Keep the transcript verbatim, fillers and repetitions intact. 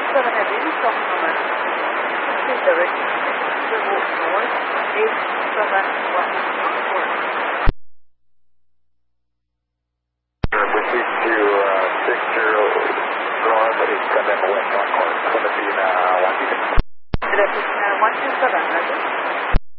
seven heavy, stop moment. Please direct to walk north, eight seven one northward. Proceed to uh, six zero north, eight seven west on course, Clementina one two seven. Clementina one two seven, ready?